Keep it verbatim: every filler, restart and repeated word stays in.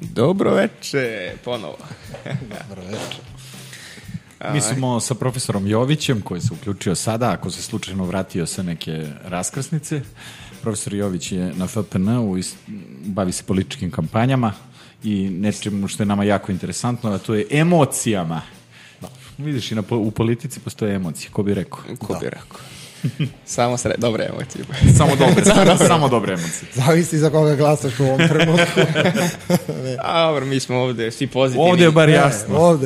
Dobro veče, ponovo. Dobro veče. Mi smo sa profesorom Jovićem, koji se uključio sada, ako se slučajno vratio sa neke raskrsnice. Profesor Jović je na F P N-u, bavi se političkim kampanjama i nečemu što je nama jako interesantno, a to je emocijama. Da. Vidiš, i na, u politici postoje emocije, ko bi rekao? Ko bi rekao? Samo sre... dobre emocije. Samo dobre, samo, samo dobre emocije. Zavisi za koga glasaš u ovom trenutku. Dobro, mi smo ovde svi pozitivni. Ovde je bar jasno. Ne, ovde